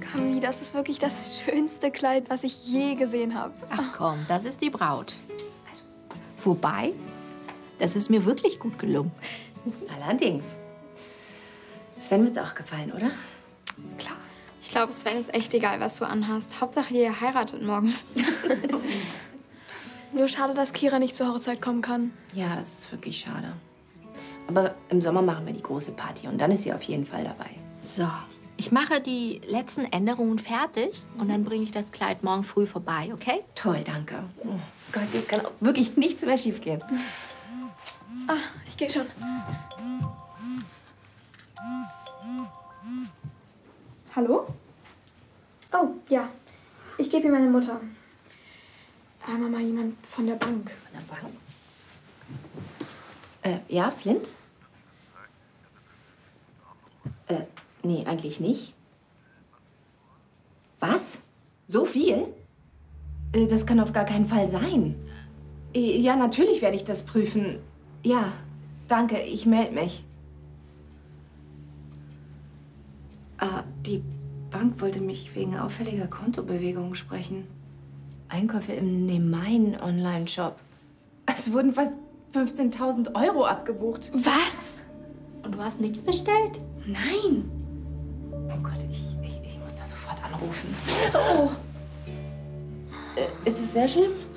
Mami, das ist wirklich das schönste Kleid, was ich je gesehen habe. Ach komm, das ist die Braut. Wobei, das ist mir wirklich gut gelungen. Allerdings. Sven wird's auch gefallen, oder? Klar. Ich glaube, Sven ist echt egal, was du anhast. Hauptsache, ihr heiratet morgen. Nur schade, dass Kira nicht zur Hochzeit kommen kann. Ja, das ist wirklich schade. Aber im Sommer machen wir die große Party und dann ist sie auf jeden Fall dabei. So, ich mache die letzten Änderungen fertig und dann bringe ich das Kleid morgen früh vorbei, okay? Toll, danke. Oh Gott, jetzt kann auch wirklich nichts mehr schiefgehen. Ah, ich gehe schon. Hallo? Oh, ja. Ich gebe ihr meine Mutter. Mama, jemand von der Bank. Von der Bank? Ja, Flint? Nee, eigentlich nicht. Was? So viel? Das kann auf gar keinen Fall sein. Ja, natürlich werde ich das prüfen. Ja, danke, ich melde mich. Die Bank wollte mich wegen auffälliger Kontobewegungen sprechen. Einkäufe im Nemain Online-Shop. Es wurden fast 15.000 € abgebucht. Was? Und du hast nichts bestellt? Nein. Oh Gott, ich muss da sofort anrufen. Oh. Ist es sehr schlimm?